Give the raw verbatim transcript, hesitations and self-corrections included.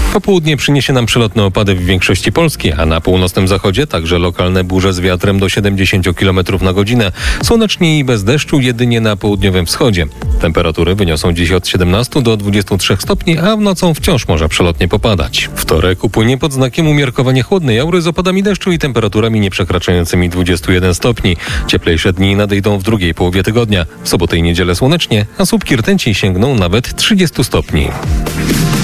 Popołudnie przyniesie nam przelotne opady w większości Polski, a na północnym zachodzie także lokalne burze z wiatrem do siedemdziesiąt kilometrów na godzinę. Słonecznie i bez deszczu jedynie na południowym wschodzie. Temperatury wyniosą dziś od siedemnastu do dwudziestu trzech stopni, a w nocą wciąż może przelotnie popadać. Wtorek upłynie pod znakiem umiarkowanie chłodnej aury z opadami deszczu i temperaturami nie przekraczającymi dwudziestu jeden stopni. Cieplejsze dni nadejdą w drugiej połowie tygodnia. W sobotę i niedzielę słonecznie, a słupki rtęci sięgną nawet trzydziestu stopni.